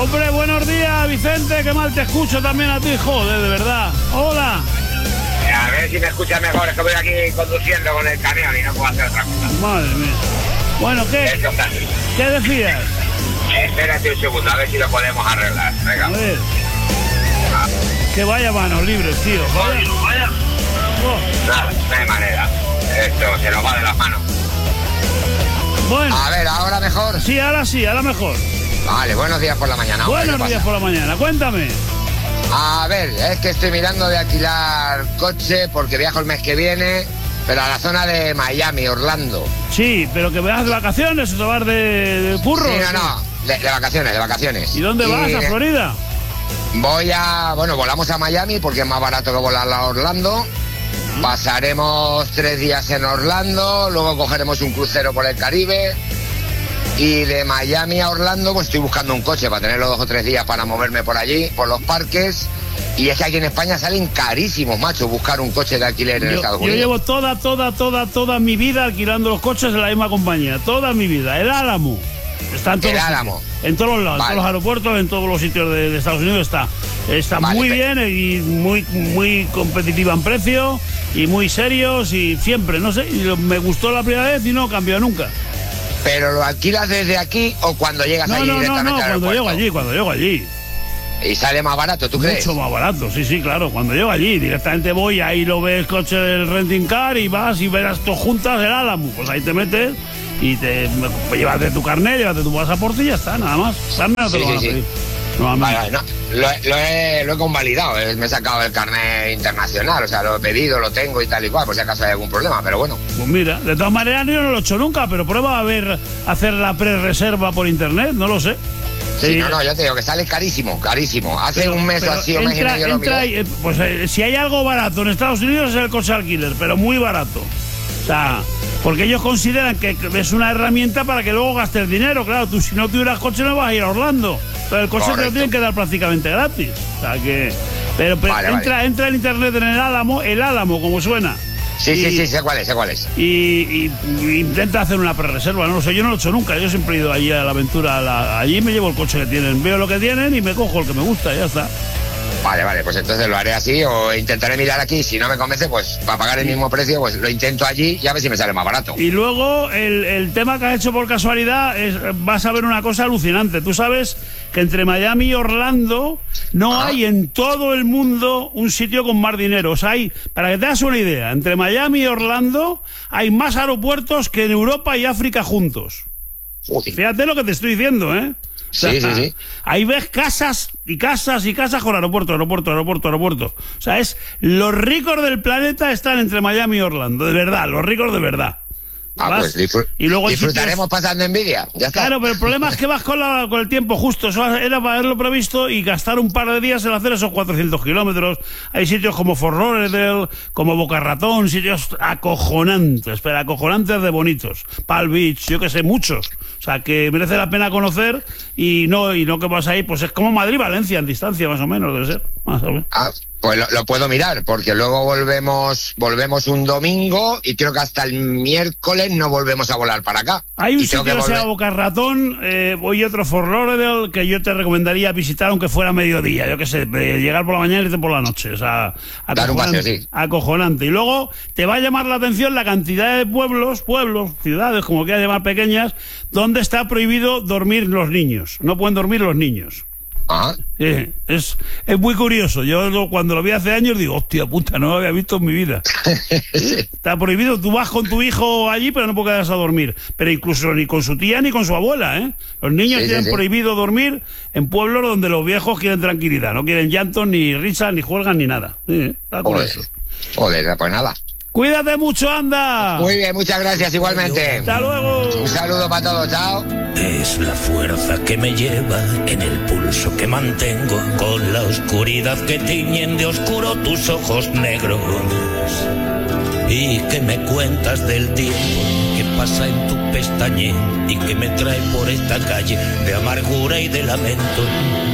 Hombre, buenos días, Vicente, que mal te escucho también a ti, joder, de verdad. Hola. A ver si me escuchas mejor, es que voy aquí conduciendo con el camión y no puedo hacer otra cosa. Madre mía. Bueno, ¿qué decías? Espérate un segundo, a ver si lo podemos arreglar. Venga. A ver. Que vaya manos libres, tío. Vaya. Nada, no hay manera. Esto se nos va de las manos. Bueno. A ver, ¿ahora mejor? Sí, ahora mejor. Vale, buenos días por la mañana. Buenos días por la mañana, cuéntame. A ver, es que estoy mirando de alquilar coche porque viajo el mes que viene, pero a la zona de Miami, Orlando. Sí, pero que veas de vacaciones o te vas de curro. Sí, no, de vacaciones. ¿Y dónde vas? ¿A Florida? Volamos a Miami porque es más barato que volar a Orlando. Pasaremos 3 días en Orlando, luego cogeremos un crucero por el Caribe. Y de Miami a Orlando, pues estoy buscando un coche para tenerlo 2 o 3 días para moverme por allí, por los parques. Y es que aquí en España salen carísimos, macho, buscar un coche de alquiler en Estados Unidos. Yo llevo toda mi vida alquilando los coches en la misma compañía. Toda mi vida. El Álamo. Está en todos en todos los lados, en todos los aeropuertos, en todos los sitios de Estados Unidos está muy bien y muy competitiva en precio y muy serios y siempre, no sé, me gustó la primera vez y no cambió nunca. ¿Pero lo alquilas desde aquí o cuando llegas allí directamente al aeropuerto? Cuando llego allí. ¿Y sale más barato, tú crees? Mucho más barato, sí, claro. Cuando llego allí, directamente voy, ahí lo ves, coche del renting car, y vas y verás todas juntas el Álamo. Pues ahí te metes y llévate tu carnet, llévate tu pasaporte y ya está, nada más. Carnet no te lo van a pedir. Vale, no, lo he convalidado, me he sacado el carnet internacional, o sea, lo he pedido, lo tengo y tal y cual, por si acaso hay algún problema, pero bueno. Pues mira, de todas maneras yo no lo he hecho nunca, pero prueba a hacer la pre-reserva por internet, no lo sé. Sí, no, yo te digo que sale carísimo. Hace un mes o así, un mes y medio lo miré. Si hay algo barato en Estados Unidos es el coche alquiler, pero muy barato. O sea, porque ellos consideran que es una herramienta para que luego gastes dinero. Claro, tú si no tuvieras coche no vas a ir a Orlando. Pero el coche te lo tienen que dar prácticamente gratis. O sea que... Pero entra en internet en el Álamo, como suena. Sí, sé cuál es. Y intenta hacer una prerreserva, no lo sé, yo no lo he hecho nunca, yo siempre he ido allí a la aventura, allí me llevo el coche que tienen, veo lo que tienen y me cojo el que me gusta y ya está. Vale, pues entonces lo haré así o intentaré mirar aquí, si no me convence, pues para pagar el mismo precio, pues lo intento allí y a ver si me sale más barato. Y luego el tema que has hecho por casualidad, vas a ver una cosa alucinante, tú sabes que entre Miami y Orlando no hay en todo el mundo un sitio con más dinero. O sea, para que te hagas una idea, entre Miami y Orlando hay más aeropuertos que en Europa y África juntos. Fíjate lo que te estoy diciendo, ¿eh? O sea, sí. Ahí ves casas con aeropuerto. O sea, los ricos del planeta están entre Miami y Orlando, de verdad, los ricos de verdad. Pues y luego disfrutaremos pasando envidia. Ya está. Claro, pero el problema es que vas con el tiempo justo. Eso era para haberlo previsto y gastar un par de días en hacer esos 400 kilómetros. Hay sitios como Fort Lauderdale, como Boca Ratón, sitios acojonantes, pero acojonantes de bonitos. Palm Beach, yo que sé, muchos. O sea, que merece la pena conocer y no que vas ahí, pues es como Madrid-Valencia en distancia, más o menos, debe ser. Más o menos. Pues lo puedo mirar, porque luego volvemos un domingo y creo que hasta el miércoles no volvemos a volar para acá. Hay un sitio que se llama Boca Ratón, y otro Fort Lauderdale que yo te recomendaría visitar aunque fuera mediodía, yo qué sé, llegar por la mañana y irte por la noche, o sea, dar un paseo, sí. Acojonante. Y luego te va a llamar la atención la cantidad de pueblos, ciudades, como quieras llamar, pequeñas, donde está prohibido dormir los niños, no pueden dormir los niños. Es muy curioso. Yo cuando lo vi hace años digo, hostia puta, no lo había visto en mi vida. Está prohibido, tú vas con tu hijo allí pero no puedes quedarse a dormir, pero incluso ni con su tía ni con su abuela, Los niños tienen prohibido dormir en pueblos donde los viejos quieren tranquilidad, no quieren llantos, ni risas, ni juegan, ni nada. Está curioso. Joder, pues nada. Cuídate mucho, anda. Muy bien, muchas gracias igualmente. Hasta luego. Un saludo para todos, chao. Es la fuerza que me lleva en el pulso que mantengo, con la oscuridad que tiñen de oscuro tus ojos negros. Y que me cuentas del tiempo que pasa en tu pestañeo y que me trae por esta calle de amargura y de lamento.